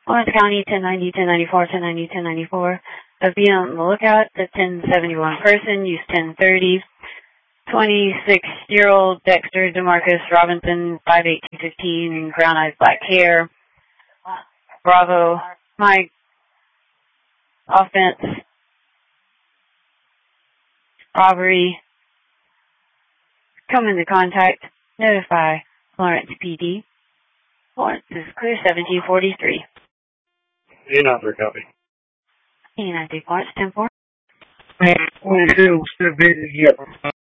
Lawrence County, 1090, 1094, 1090, 1094. Be on the lookout. The 1071 person, use 1030. 26-year-old Dexter DeMarcus Robinson, 5'8", 215, brown eyes, black hair. Bravo. My offense. Robbery. Come into contact. Notify Lawrence PD. Lawrence is clear, 1743. Another copy. And I do Lawrence 10-4. Man, 22, still busy here.